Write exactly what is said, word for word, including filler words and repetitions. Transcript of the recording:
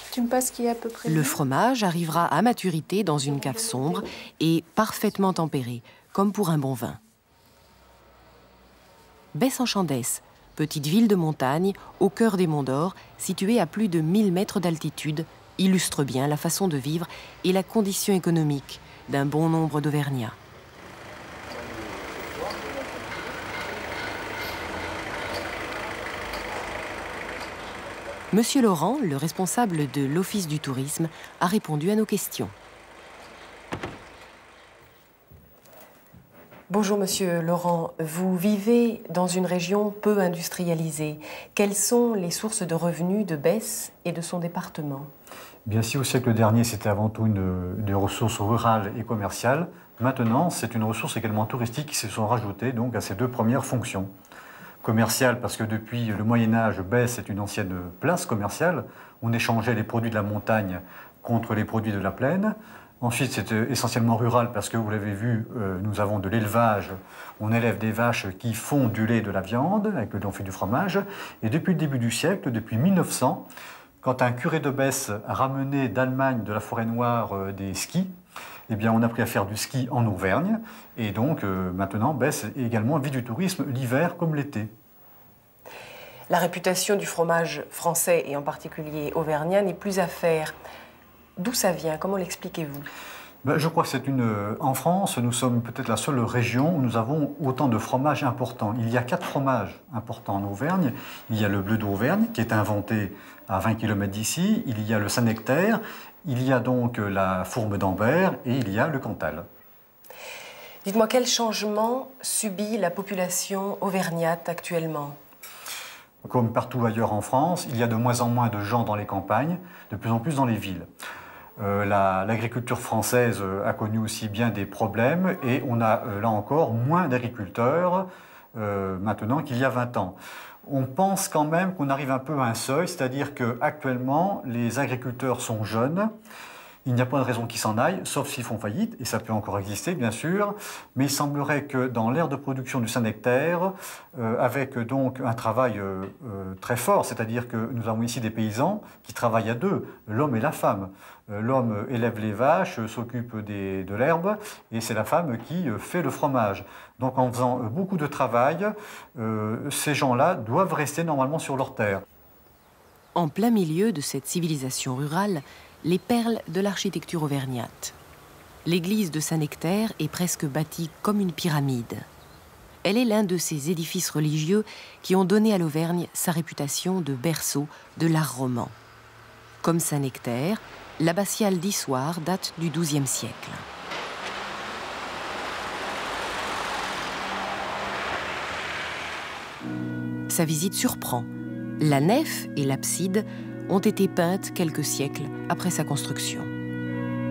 Tu me passes qui est à peu près? Le fromage arrivera à maturité dans une cave sombre et parfaitement tempérée, comme pour un bon vin. Besse-en-Chandès, petite ville de montagne au cœur des Monts d'Or, située à plus de mille mètres d'altitude, illustre bien la façon de vivre et la condition économique d'un bon nombre d'Auvergnats. Monsieur Laurent, le responsable de l'Office du tourisme, a répondu à nos questions. Bonjour Monsieur Laurent, vous vivez dans une région peu industrialisée. Quelles sont les sources de revenus de Besse et de son département? Bien, si au siècle dernier c'était avant tout une, une ressource rurale et commerciale, maintenant c'est une ressource également touristique qui se sont rajoutées donc à ces deux premières fonctions. Commerciale parce que depuis le Moyen-Âge, Besse est une ancienne place commerciale. On échangeait les produits de la montagne contre les produits de la plaine. Ensuite, c'est essentiellement rural parce que, vous l'avez vu, euh, nous avons de l'élevage. On élève des vaches qui font du lait et de la viande, avec lequel on fait du fromage. Et depuis le début du siècle, depuis mille neuf cents, quand un curé de Besse a ramené d'Allemagne, de la forêt noire, euh, des skis, eh bien, on a pris à faire du ski en Auvergne. Et donc, euh, maintenant, Besse également vit du tourisme l'hiver comme l'été. La réputation du fromage français, et en particulier auvergnat, n'est plus à faire. D'où ça vient? Comment l'expliquez-vous? Ben, je crois que c'est une... En France, nous sommes peut-être la seule région où nous avons autant de fromages importants. Il y a quatre fromages importants en Auvergne. Il y a le bleu d'Auvergne, qui est inventé à vingt kilomètres d'ici. Il y a le Saint-Nectaire. Il y a donc la fourme d'Ambert et il y a le Cantal. Dites-moi, quel changement subit la population auvergnate actuellement? Comme partout ailleurs en France, il y a de moins en moins de gens dans les campagnes, de plus en plus dans les villes. Euh, L'agriculture française a connu aussi bien des problèmes et on a euh, là encore moins d'agriculteurs euh, maintenant qu'il y a vingt ans. On pense quand même qu'on arrive un peu à un seuil, c'est-à-dire qu'actuellement les agriculteurs sont jeunes. Il n'y a pas de raison qu'ils s'en aillent, sauf s'ils font faillite, et ça peut encore exister, bien sûr. Mais il semblerait que dans l'ère de production du Saint-Nectaire, euh, avec donc un travail euh, euh, très fort, c'est-à-dire que nous avons ici des paysans qui travaillent à deux, l'homme et la femme. Euh, L'homme élève les vaches, s'occupe de l'herbe, et c'est la femme qui euh, fait le fromage. Donc en faisant euh, beaucoup de travail, euh, ces gens-là doivent rester normalement sur leur terre. En plein milieu de cette civilisation rurale, les perles de l'architecture auvergnate. L'église de Saint-Nectaire est presque bâtie comme une pyramide. Elle est l'un de ces édifices religieux qui ont donné à l'Auvergne sa réputation de berceau de l'art roman. Comme Saint-Nectaire, l'abbatiale d'Issoire date du douzième siècle. Sa visite surprend. La nef et l'abside ont été peintes quelques siècles après sa construction.